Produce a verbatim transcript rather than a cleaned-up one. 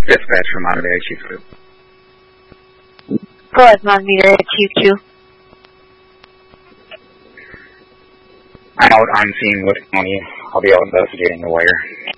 Dispatch from Monterey, Chief two. Go ahead, Monterey, Chief two. I'm out on scene with County. I'll be out investigating the wire.